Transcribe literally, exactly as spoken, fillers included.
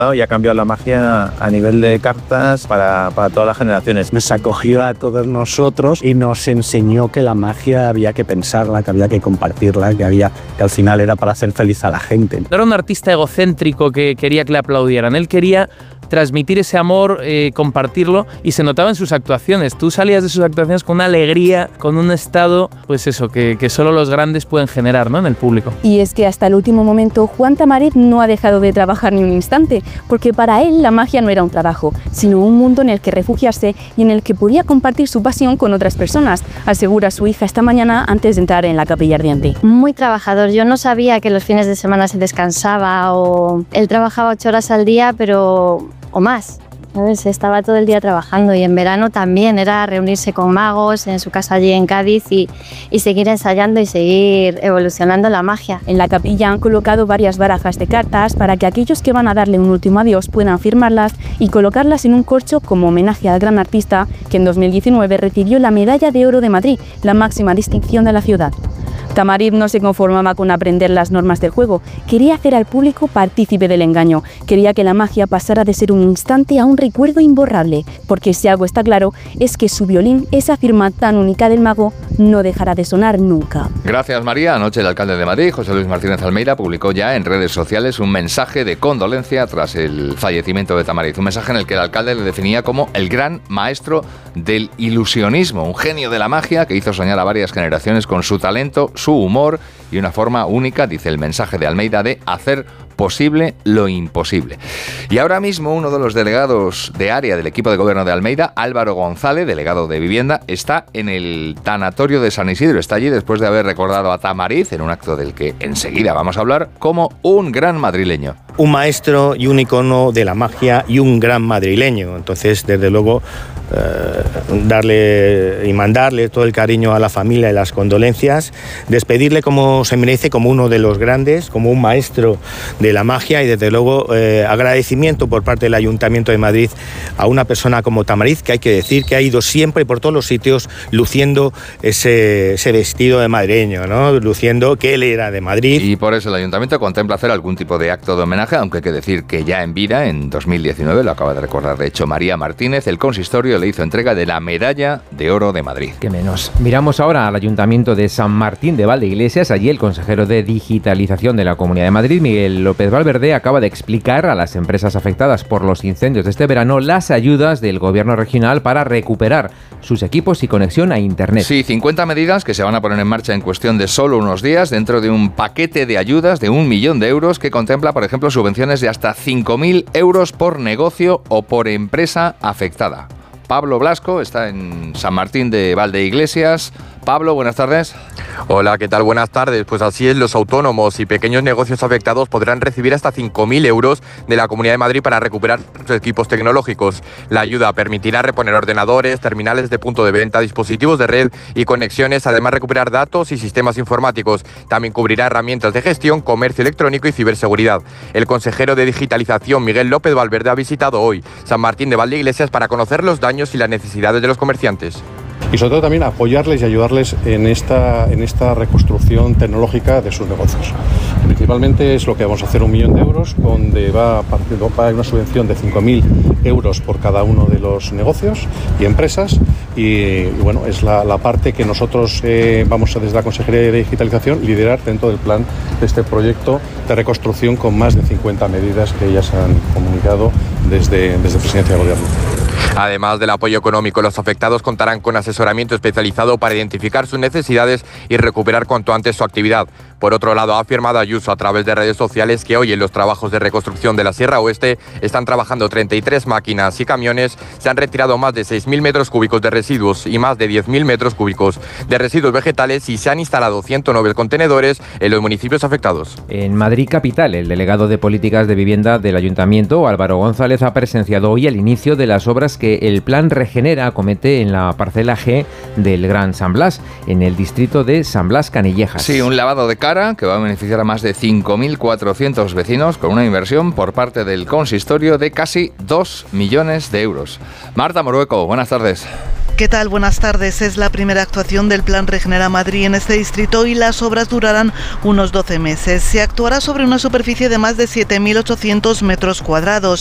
y ha cambiado la magia a nivel de cartas para, para todas las generaciones. Nos acogió a todos nosotros y nos enseñó que la magia había que pensarla, que había que compartirla, que, había, que al final era para hacer feliz a la gente. No era un artista egocéntrico que quería que le aplaudieran, él quería transmitir ese amor, eh, compartirlo, y se notaba en sus actuaciones. Tú salías de sus actuaciones con una alegría, con un estado, pues eso, que, que solo los grandes pueden generar, ¿no?, en el público. Y es que hasta el último momento Juan Tamariz no ha dejado de trabajar ni un instante, porque para él la magia no era un trabajo, sino un mundo en el que refugiarse y en el que podía compartir su pasión con otras personas, asegura su hija esta mañana antes de entrar en la Capilla Ardiente. Muy trabajador, yo no sabía que los fines de semana se descansaba, o él trabajaba ocho horas al día, pero o más, ¿sabes? Estaba todo el día trabajando, y en verano también era reunirse con magos en su casa allí en Cádiz y, y seguir ensayando y seguir evolucionando la magia. En la capilla han colocado varias barajas de cartas para que aquellos que van a darle un último adiós puedan firmarlas y colocarlas en un corcho como homenaje al gran artista que en dos mil diecinueve recibió la Medalla de Oro de Madrid, la máxima distinción de la ciudad. Tamariz no se conformaba con aprender las normas del juego, quería hacer al público partícipe del engaño, quería que la magia pasara de ser un instante a un recuerdo imborrable, porque si algo está claro es que su violín, esa firma tan única del mago, no dejará de sonar nunca. Gracias, María. Anoche el alcalde de Madrid, José Luis Martínez Almeida, publicó ya en redes sociales un mensaje de condolencia tras el fallecimiento de Tamariz, un mensaje en el que el alcalde le definía como el gran maestro del ilusionismo, un genio de la magia que hizo soñar a varias generaciones con su talento, su humor y una forma única, dice el mensaje de Almeida, de hacer posible lo imposible. Y ahora mismo uno de los delegados de área del equipo de gobierno de Almeida, Álvaro González, delegado de vivienda, está en el tanatorio de San Isidro. Está allí después de haber recordado a Tamariz en un acto del que enseguida vamos a hablar como un gran madrileño. Un maestro y un icono de la magia y un gran madrileño. Entonces, desde luego, eh, darle y mandarle todo el cariño a la familia y las condolencias, despedirle como se merece, como uno de los grandes, como un maestro de la magia, y desde luego eh, agradecimiento por parte del Ayuntamiento de Madrid a una persona como Tamariz, que hay que decir que ha ido siempre por todos los sitios luciendo ese, ese vestido de madrileño, ¿no? Luciendo que él era de Madrid. Y por eso el Ayuntamiento contempla hacer algún tipo de acto de homenaje, aunque hay que decir que ya en vida, en dos mil diecinueve, lo acaba de recordar de hecho María Martínez, el consistorio le hizo entrega de la Medalla de Oro de Madrid. Qué menos. Miramos ahora al Ayuntamiento de San Martín de Valdeiglesias. Allí el consejero de Digitalización de la Comunidad de Madrid, Miguel López Valverde, acaba de explicar a las empresas afectadas por los incendios de este verano las ayudas del gobierno regional para recuperar sus equipos y conexión a Internet. Sí, cincuenta medidas que se van a poner en marcha en cuestión de solo unos días dentro de un paquete de ayudas de un millón de euros que contempla, por ejemplo, subvenciones de hasta cinco mil euros por negocio o por empresa afectada. Pablo Blasco está en San Martín de Valdeiglesias. Pablo, buenas tardes. Hola, ¿qué tal? Buenas tardes. Pues así es, los autónomos y pequeños negocios afectados podrán recibir hasta cinco mil euros de la Comunidad de Madrid para recuperar sus equipos tecnológicos. La ayuda permitirá reponer ordenadores, terminales de punto de venta, dispositivos de red y conexiones, además recuperar datos y sistemas informáticos. También cubrirá herramientas de gestión, comercio electrónico y ciberseguridad. El consejero de Digitalización, Miguel López Valverde, ha visitado hoy San Martín de Valdeiglesias para conocer los daños y las necesidades de los comerciantes. Y sobre todo también apoyarles y ayudarles en esta, en esta reconstrucción tecnológica de sus negocios. Principalmente es lo que vamos a hacer, un millón de euros, donde va a partir va una subvención de cinco mil euros por cada uno de los negocios y empresas. Y, y bueno, es la, la parte que nosotros eh, vamos a, desde la Consejería de Digitalización, liderar dentro del plan de este proyecto de reconstrucción con más de cincuenta medidas que ya se han comunicado desde, desde Presidencia de Gobierno. Además del apoyo económico, los afectados contarán con asesoramiento especializado para identificar sus necesidades y recuperar cuanto antes su actividad. Por otro lado, ha afirmado Ayuso a través de redes sociales que hoy en los trabajos de reconstrucción de la Sierra Oeste están trabajando treinta y tres máquinas y camiones. Se han retirado más de seis mil metros cúbicos de residuos y más de diez mil metros cúbicos de residuos vegetales, y se han instalado ciento nueve contenedores en los municipios afectados. En Madrid capital, el delegado de Políticas de Vivienda del Ayuntamiento, Álvaro González, ha presenciado hoy el inicio de las obras que el Plan Regenera acomete en la parcela G del Gran San Blas, en el distrito de San Blas Canillejas. Sí, un lavado de cara que va a beneficiar a más de cinco mil cuatrocientos vecinos con una inversión por parte del consistorio de casi dos millones de euros. Marta Morueco, buenas tardes. ¿Qué tal? Buenas tardes. Es la primera actuación del Plan Regenera Madrid en este distrito y las obras durarán unos doce meses. Se actuará sobre una superficie de más de siete mil ochocientos metros cuadrados.